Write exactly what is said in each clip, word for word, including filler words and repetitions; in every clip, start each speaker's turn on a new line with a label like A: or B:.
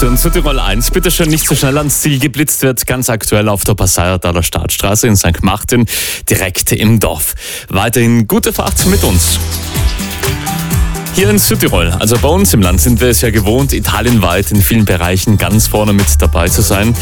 A: So, in Südtirol eins, bitte schön nicht so schnell ans Ziel geblitzt wird, ganz aktuell auf der Passeiertaler Staatsstraße in Sankt Martin, direkt im Dorf. Weiterhin gute Fahrt mit uns. Hier in Südtirol, also bei uns im Land, sind wir es ja gewohnt, italienweit in vielen Bereichen ganz vorne mit dabei zu sein.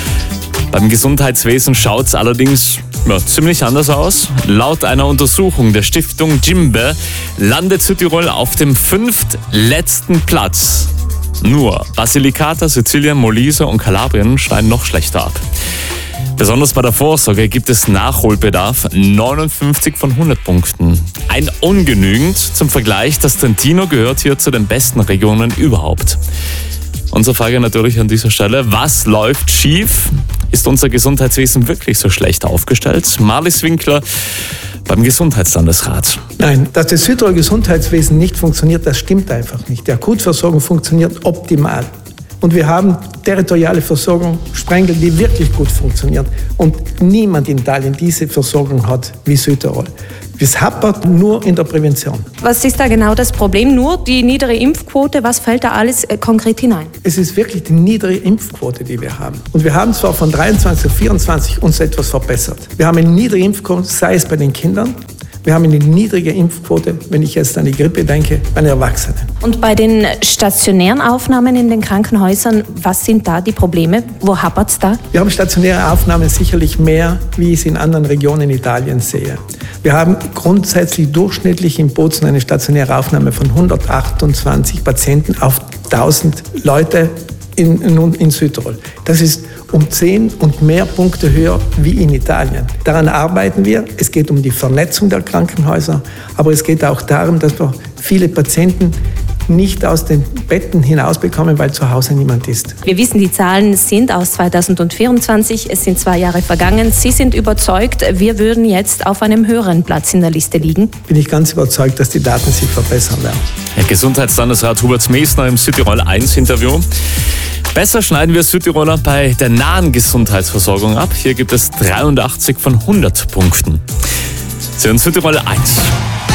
A: Beim Gesundheitswesen schaut es allerdings ja, ziemlich anders aus. Laut einer Untersuchung der Stiftung Gimbe landet Südtirol auf dem fünftletzten Platz. Nur Basilicata, Sizilien, Molise und Kalabrien schneiden noch schlechter ab. Besonders bei der Vorsorge gibt es Nachholbedarf, neunundfünfzig von hundert Punkten. Ein ungenügend. Zum Vergleich, das Trentino gehört hier zu den besten Regionen überhaupt. Unsere Frage natürlich an dieser Stelle, was läuft schief? Ist unser Gesundheitswesen wirklich so schlecht aufgestellt? Marlies Winkler beim Gesundheitslandesrat.
B: Nein, dass das Südtiroler Gesundheitswesen nicht funktioniert, das stimmt einfach nicht. Die Akutversorgung funktioniert optimal. Und wir haben territoriale Versorgung, Sprengel, die wirklich gut funktionieren. Und niemand in Italien diese Versorgung hat wie Südtirol. Es hapert nur in der Prävention.
C: Was ist da genau das Problem? Nur die niedere Impfquote? Was fällt da alles äh, konkret hinein?
B: Es ist wirklich die niedere Impfquote, die wir haben. Und wir haben zwar von dreiundzwanzig auf vierundzwanzig uns etwas verbessert. Wir haben eine niedrige Impfquote, sei es bei den Kindern. Wir haben eine niedrige Impfquote, wenn ich jetzt an die Grippe denke, bei den Erwachsenen.
C: Und bei den stationären Aufnahmen in den Krankenhäusern, was sind da die Probleme? Wo hapert es da?
B: Wir haben stationäre Aufnahmen sicherlich mehr, wie ich es in anderen Regionen Italiens sehe. Wir haben grundsätzlich durchschnittlich in Bozen eine stationäre Aufnahme von hundertachtundzwanzig Patienten auf tausend Leute in, in, in Südtirol. Das ist um zehn und mehr Punkte höher wie in Italien. Daran arbeiten wir. Es geht um die Vernetzung der Krankenhäuser, aber es geht auch darum, dass wir viele Patienten nicht aus den Betten hinausbekommen, weil zu Hause niemand ist.
C: Wir wissen, die Zahlen sind aus zweitausendvierundzwanzig. Es sind zwei Jahre vergangen. Sie sind überzeugt, wir würden jetzt auf einem höheren Platz in der Liste liegen?
B: Bin ich ganz überzeugt, dass die Daten sich verbessern werden.
A: Herr Gesundheitslandesrat Hubert Mesner im Südtirol eins Interview. Besser schneiden wir Südtiroler bei der nahen Gesundheitsversorgung ab. Hier gibt es dreiundachtzig von hundert Punkten. Sie hören Südtirol eins.